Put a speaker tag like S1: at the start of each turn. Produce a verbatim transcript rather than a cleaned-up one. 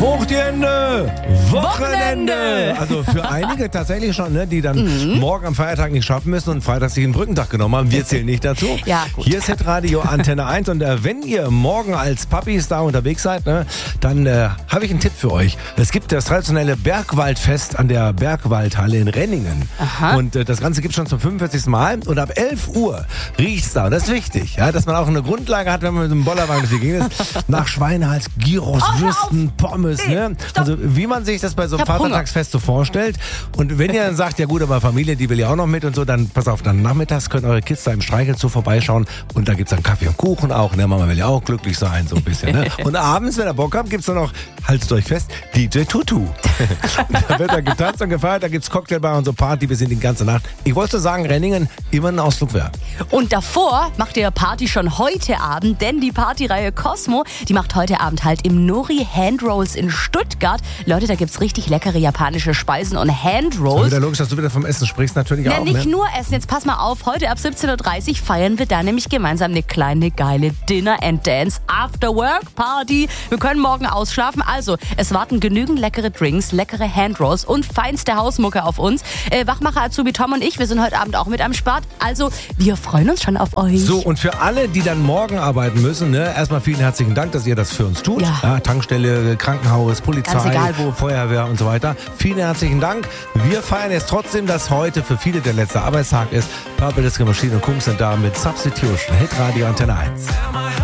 S1: Hoch die Hände! Wochenende!
S2: Wochenende!
S1: Also für einige tatsächlich schon, ne, die dann mhm. morgen am Feiertag nicht schaffen müssen und Freitag sich einen Brückentag genommen haben. Wir zählen nicht dazu.
S2: Ja, gut.
S1: Hier ist Hitradio Antenne eins und äh, wenn ihr morgen als Papis da unterwegs seid, ne, dann äh, habe ich einen Tipp für euch. Es gibt das traditionelle Bergwaldfest an der Bergwaldhalle in Renningen.
S2: Aha.
S1: Und äh, das Ganze gibt es schon zum fünfundvierzigsten Mal und ab elf Uhr riecht's da. Und das ist wichtig, ja, dass man auch eine Grundlage hat, wenn man mit dem Bollerwagen durch die Gegend ist. Nach Schweinehals, Gyros,
S2: Oh,
S1: Würsten, Pommes.
S2: Nee,
S1: Ne? Also wie man sich das bei so einem
S2: Ich hab
S1: Vatertagsfest so vorstellt. Und wenn ihr dann sagt, ja gut, aber Familie, die will ja auch noch mit und so, dann pass auf, dann nachmittags können eure Kids da im Streichelzoo vorbeischauen und da gibt's dann Kaffee und Kuchen auch. Ne? Mama will ja auch glücklich sein, so ein bisschen. Ne? Und abends, wenn ihr Bock habt, gibt's dann noch, haltet euch fest, D J Tutu. Da wird dann getanzt und gefeiert, da gibt's Cocktailbar und so Party bis in die ganze Nacht. Ich wollte sagen, Renningen immer ein Ausflug wert.
S2: Und davor macht ihr Party schon heute Abend, denn die Partyreihe Cosmo, die macht heute Abend halt im Nori Handrolls in Stuttgart. Leute, da gibt's richtig leckere japanische Speisen und Handrolls.
S1: Wieder logisch, dass du wieder vom Essen sprichst, natürlich
S2: Ja,
S1: auch.
S2: nicht
S1: Ne?
S2: nur Essen. Jetzt pass mal auf, heute ab siebzehn Uhr dreißig feiern wir da nämlich gemeinsam eine kleine, geile Dinner and Dance After Work Party. Wir können morgen ausschlafen. Also, es warten genügend leckere Drinks, leckere Handrolls und feinste Hausmucke auf uns. Äh, Wachmacher Azubi Tom und ich, wir sind heute Abend auch mit am Start. Also, wir freuen uns schon auf euch.
S1: So, und für alle, die dann morgen arbeiten müssen, ne, erstmal vielen herzlichen Dank, dass ihr das für uns tut.
S2: Ja.
S1: Ja, Tankstelle, Krankenhaus, Polizei,
S2: Ganz egal wo.
S1: Feuerwehr und so weiter. Vielen herzlichen Dank. Wir feiern jetzt trotzdem, dass heute für viele der letzte Arbeitstag ist. Purple Disco Machine und Kungs sind da mit Substitution. Hitradio Antenne eins.